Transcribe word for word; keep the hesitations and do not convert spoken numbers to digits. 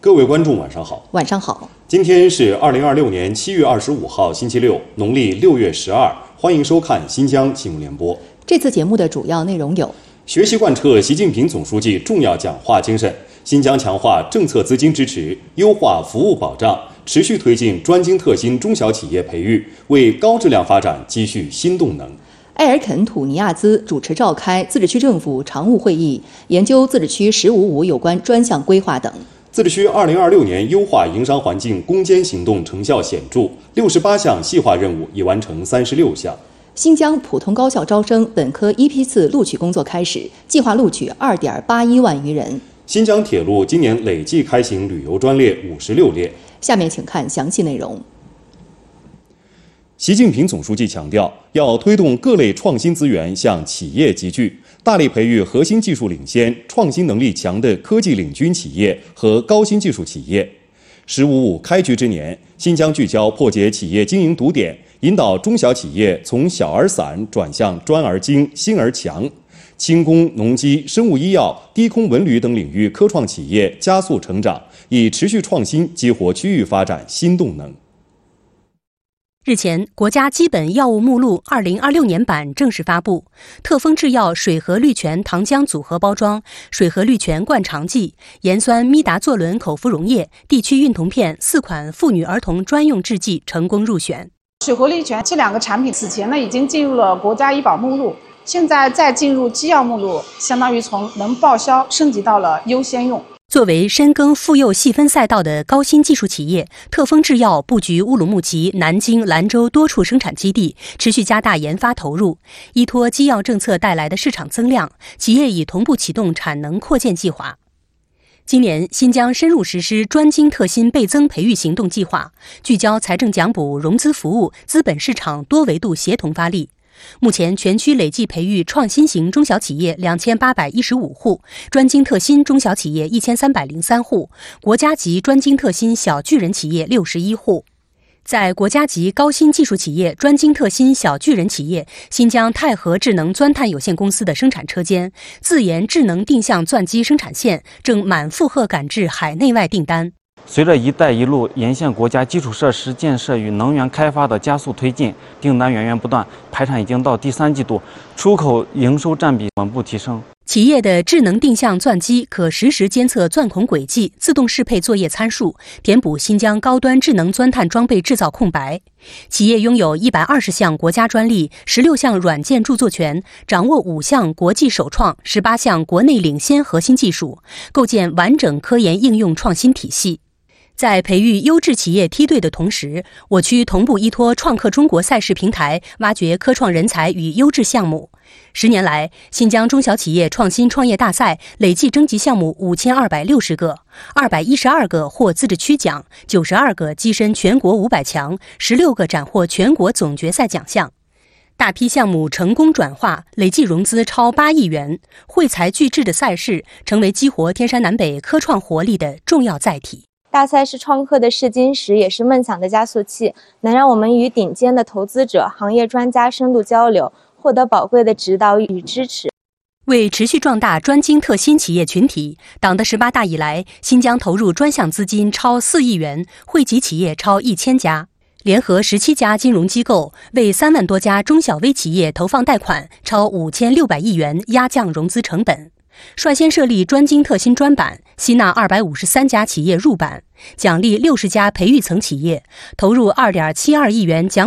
各位观众晚上好。 晚上好。 今天是二零二六年七月二十五号星期六，农历六月十二。欢迎收看新疆新闻联播。 这次节目的主要内容有： 学习贯彻习近平总书记重要讲话精神，新疆强化政策资金支持，优化服务保障，持续推进专精特新中小企业培育，为高质量发展积蓄新动能。 埃尔肯土尼亚兹主持召开自治区政府常务会议，研究自治区“十五五”有关专项规划等。 自治区二零二六年优化营商环境攻坚行动成效显著，六十八项细化任务已完成三十六项。 新疆普通高校招生本科一批次录取工作开始，计划录取二点八一万余人。 新疆铁路今年累计开行旅游专列五十六列。 下面请看详细内容。 习近平总书记强调，要推动各类创新资源向企业集聚，大力培育核心技术领先、创新能力强的科技领军企业和高新技术企业。十五五开局之年，新疆聚焦破解企业经营堵点，引导中小企业从小而散转向专而精、新而强。轻工、农机、生物医药、低空文旅等领域科创企业加速成长，以持续创新激活区域发展新动能。 日前，国家基本药物目录二零二六年版正式发布，特丰制药水合氯醛糖浆组合包装、水合氯醛灌肠剂、盐酸咪达唑仑口服溶液、地区孕酮片四款妇女儿童专用制剂成功入选。 水合氯醛这两个产品此前呢已经进入了国家医保目录，现在再进入基药目录，相当于从能报销升级到了优先用。 作为深耕妇幼细分赛道的高新技术企业，特丰制药布局乌鲁木齐、南京、兰州多处生产基地，持续加大研发投入。依托基药政策带来的市场增量，企业已同步启动产能扩建计划。今年，新疆深入实施专精特新倍增培育行动计划，聚焦财政奖补、融资服务、资本市场多维度协同发力。目前全区累计培育创新型中小企业两千八百一十五户，专精特新中小企业一千三百零三户，国家级专精特新小巨人企业六十一户。在国家级高新技术企业专精特新小巨人企业，新疆泰和智能钻探有限公司的生产车间、自研智能定向钻机生产线正满负荷赶制海内外订单。 随着“一带一路”沿线国家基础设施建设与能源开发的加速推进，订单源源不断，排产已经到第三季度，出口营收占比稳步提升。 企业的智能定向钻机可实时监测钻孔轨迹，自动适配作业参数，填补新疆高端智能钻探装备制造空白。企业拥有一百二十项国家专利、十六项软件著作权，掌握五项国际首创、十八项国内领先核心技术，构建完整科研应用创新体系。在培育优质企业梯队的同时，我区同步依托创客中国赛事平台，挖掘科创人才与优质项目。十年来，新疆中小企业创新创业大赛累计征集项目五千二百六十个，二百一十二个获自治区奖，九十二个跻身全国五百强，十六个斩获全国总决赛奖项。大批项目成功转化，累计融资超八亿元，惠才聚智的赛事成为激活天山南北科创活力的重要载体。 大赛是创客的试金石，也是梦想的加速器，能让我们与顶尖的投资者、行业专家深度交流，获得宝贵的指导与支持。 为持续壮大专精特新企业群体，党的十八大以来，新疆投入专项资金超四亿元，惠及企业超一千家，联合十七家金融机构为三万多家中小微企业投放贷款超五千六百亿元，压降融资成本。率先设立专精特新专版，吸纳二百五十三家企业入版，奖励六十家培育层企业，投入二点七二亿元奖